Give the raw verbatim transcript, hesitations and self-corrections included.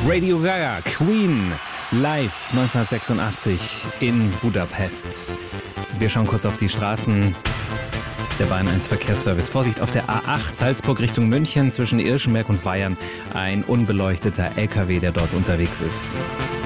Radio Gaga, Queen, live neunzehnhundertsechsundachtzig in Budapest. Wir schauen kurz auf die Straßen. Der Bahn eins Verkehrsservice. Vorsicht auf der A acht Salzburg Richtung München zwischen Irschenberg und Weyern. Ein unbeleuchteter L K W, der dort unterwegs ist.